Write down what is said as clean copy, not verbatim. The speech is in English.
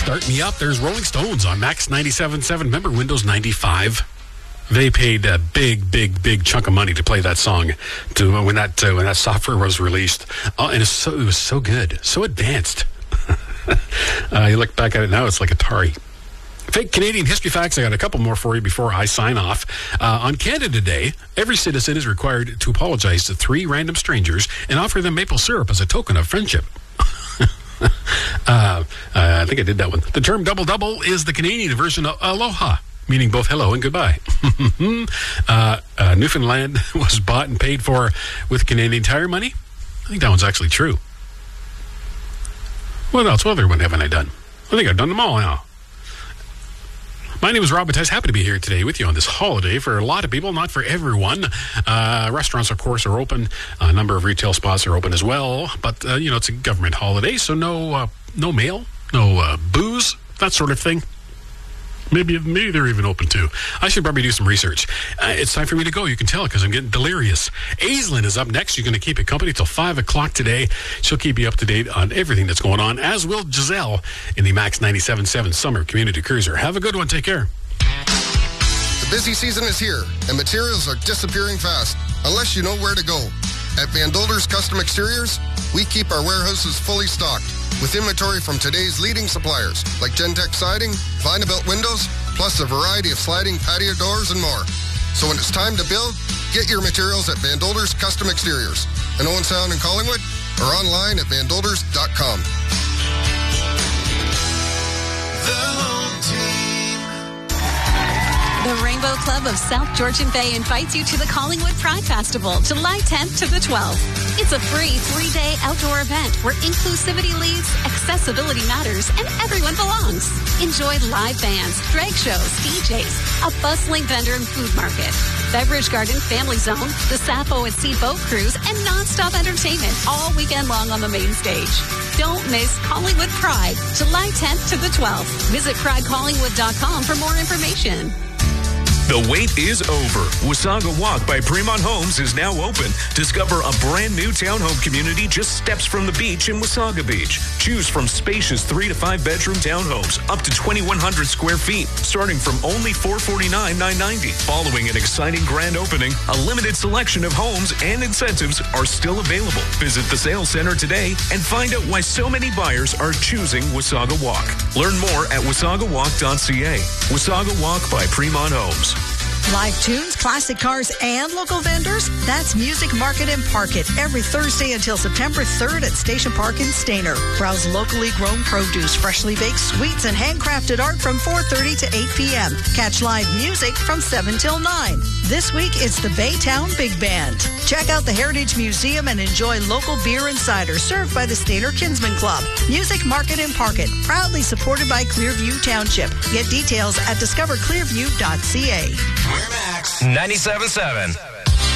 Start Me Up. There's Rolling Stones on Max 97.7. Remember Windows 95? They paid a big chunk of money to play that song when that software was released. And it was so good, so advanced. You look back at it now, it's like Atari. Fake Canadian history facts. I got a couple more for you before I sign off. On Canada Day, every citizen is required to apologize to 3 random strangers and offer them maple syrup as a token of friendship. I think I did that one. The term double-double is the Canadian version of aloha, meaning both hello and goodbye. Newfoundland was bought and paid for with Canadian Tire money. I think that one's actually true. What else? What other one haven't I done? I think I've done them all now. My name is Rob Mattis. Happy to be here today with you on this holiday for a lot of people, not for everyone. Restaurants, of course, are open. A number of retail spots are open as well. But, it's a government holiday, so no mail, no booze, that sort of thing. Maybe they're even open too. I should probably do some research. It's time for me to go. You can tell because I'm getting delirious. Aislinn is up next. You're going to keep it company till 5 o'clock today. She'll keep you up to date on everything that's going on, as will Giselle in the Max 97.7 Summer Community Cruiser. Have a good one. Take care. The busy season is here, and materials are disappearing fast, unless you know where to go. At Van Dolder's Custom Exteriors, we keep our warehouses fully stocked with inventory from today's leading suppliers like Gentex Siding, Vinabelt Windows, plus a variety of sliding patio doors and more. So when it's time to build, get your materials at Van Dolder's Custom Exteriors in Owen Sound and Collingwood or online at vandolders.com. The Rainbow Club of South Georgian Bay invites you to the Collingwood Pride Festival, July 10th to the 12th. It's a free 3-day outdoor event where inclusivity leads, accessibility matters, and everyone belongs. Enjoy live bands, drag shows, DJs, a bustling vendor and food market, beverage garden, family zone, the Sappho at Sea boat cruise, and non-stop entertainment all weekend long on the main stage. Don't miss Collingwood Pride, July 10th to the 12th. Visit pridecollingwood.com for more information. The wait is over. Wasaga Walk by Fremont Homes is now open. Discover a brand new townhome community just steps from the beach in Wasaga Beach. Choose from spacious 3 to 5 bedroom townhomes up to 2,100 square feet, starting from only $449,990. Following an exciting grand opening, a limited selection of homes and incentives are still available. Visit the sales center today and find out why so many buyers are choosing Wasaga Walk. Learn more at wasagawalk.ca. Wasaga Walk by Fremont Homes. Live tunes, classic cars, and local vendors? That's Music Market and Park It every Thursday until September 3rd at Station Park in Stayner. Browse locally grown produce, freshly baked sweets, and handcrafted art from 4:30 to 8 p.m. Catch live music from 7 till 9. This week, it's the Baytown Big Band. Check out the Heritage Museum and enjoy local beer and cider served by the Stayner Kinsman Club. Music Market and Park It, proudly supported by Clearview Township. Get details at discoverclearview.ca. We're Max 97.7.